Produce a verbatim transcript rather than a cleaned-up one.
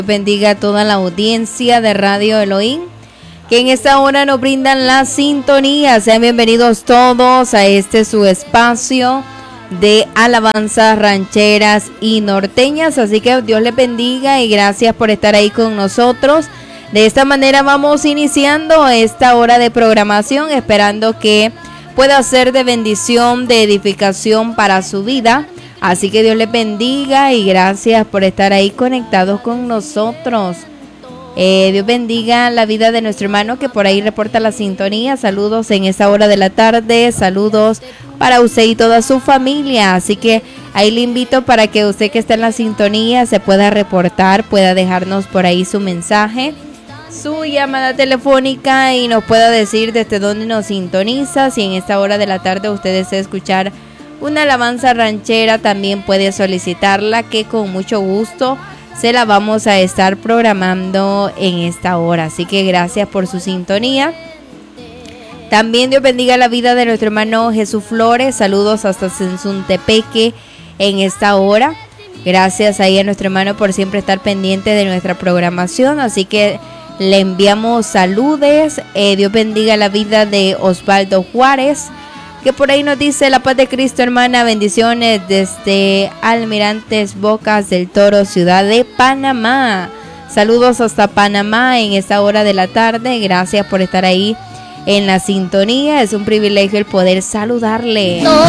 Bendiga a toda la audiencia de Radio Elohim que en esta hora nos brindan la sintonía. Sean bienvenidos todos a este su espacio de alabanzas rancheras y norteñas. Así que Dios les bendiga y gracias por estar ahí con nosotros. De esta manera vamos iniciando esta hora de programación, esperando que pueda ser de bendición, de edificación para su vida. Así que Dios les bendiga y gracias por estar ahí conectados con nosotros. Eh, Dios bendiga la vida de nuestro hermano que por ahí reporta la sintonía. Saludos en esta hora de la tarde. Saludos para usted y toda su familia. Así que ahí le invito para que usted que está en la sintonía se pueda reportar, pueda dejarnos por ahí su mensaje, su llamada telefónica y nos pueda decir desde dónde nos sintoniza. Si en esta hora de la tarde usted desea escuchar una alabanza ranchera, también puede solicitarla, que con mucho gusto se la vamos a estar programando en esta hora. Así que gracias por su sintonía. También Dios bendiga la vida de nuestro hermano Jesús Flores. Saludos hasta Sensuntepeque en esta hora. Gracias ahí a nuestro hermano por siempre estar pendiente de nuestra programación. Así que le enviamos saludes. Eh, Dios bendiga la vida de Osvaldo Juárez, que por ahí nos dice: la paz de Cristo, hermana, bendiciones desde Almirantes Bocas del Toro, ciudad de Panamá. Saludos hasta Panamá en esta hora de la tarde. Gracias por estar ahí en la sintonía. Es un privilegio el poder saludarle. No.